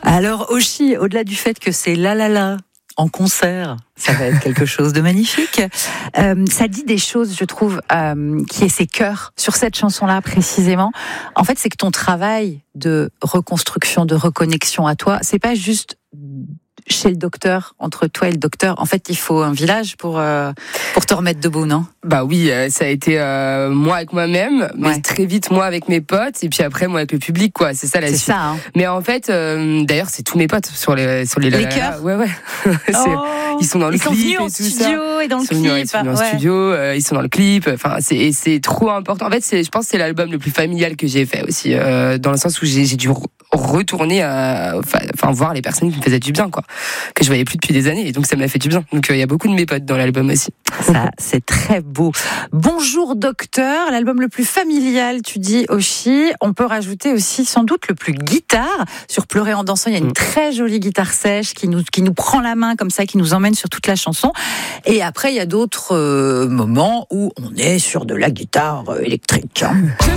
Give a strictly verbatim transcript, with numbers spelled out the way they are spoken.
Alors Oshi, au-delà du fait que c'est la la la en concert, ça va être quelque chose de magnifique. Euh, ça dit des choses, je trouve, euh, qui est ses cœurs sur cette chanson-là précisément. En fait, c'est que ton travail de reconstruction, de reconnexion à toi, c'est pas juste chez le docteur, entre toi et le docteur. En fait, il faut un village pour euh, pour te remettre debout, non ? Bah oui, euh, ça a été euh, moi avec moi-même, mais ouais. très vite moi avec mes potes, et puis après moi avec le public, quoi. C'est ça la c'est suite. Ça, hein. Mais en fait, euh, d'ailleurs, c'est tous mes potes sur les sur les. Les chœurs. Ouais, ouais. c'est, oh, ils sont dans le ils clip sont venus et en tout studio ça. et dans le ils sont clip. Venus, ils sont venus ouais. en studio, euh, ils sont dans le clip. Enfin, c'est et c'est trop important. En fait, c'est, je pense, que c'est l'album le plus familial que j'ai fait aussi, euh, dans le sens où j'ai, j'ai dû re- retourner à, enfin, voir les personnes qui me faisaient du bien, quoi, que je voyais plus depuis des années, et donc ça m'a fait du bien. Donc il euh, y a beaucoup de mes potes dans l'album aussi. Ça, c'est très beau. Bonjour docteur, l'album le plus familial, tu dis Oshi. On peut rajouter aussi sans doute le plus guitare. Sur Pleurer en dansant, il y a une mmh. très jolie guitare sèche qui nous qui nous prend la main comme ça, qui nous emmène sur toute la chanson. Et après, il y a d'autres euh, moments où on est sur de la guitare euh, électrique. Hein.